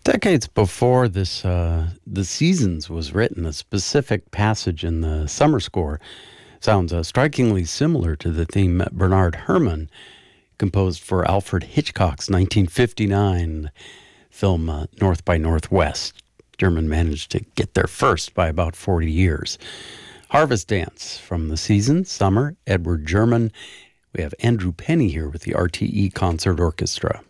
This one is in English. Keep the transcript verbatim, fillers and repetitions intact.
Decades before this, uh, The Seasons was written, a specific passage in the summer score sounds uh, strikingly similar to the theme Bernard Herrmann composed for Alfred Hitchcock's nineteen fifty-nine film uh, North by Northwest. German managed to get there first by about forty years. Harvest Dance from The Seasons, Summer, Edward German. We have Andrew Penny here with the R T E Concert Orchestra.